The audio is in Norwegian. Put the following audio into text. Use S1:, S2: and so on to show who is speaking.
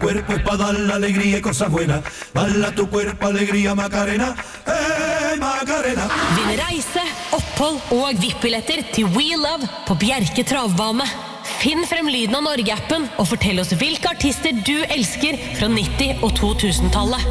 S1: cuerpo es para dar la alegría y cosas buenas. Bala tu cuerpo, alegría, Macarena. Macarena.
S2: Vinn reise, opphold og VIP-billetter til We Love på Bjerke Travbane. Finn frem lyden av Norge-appen og fortell oss hvilke artister du elsker fra 90- og 2000-tallet.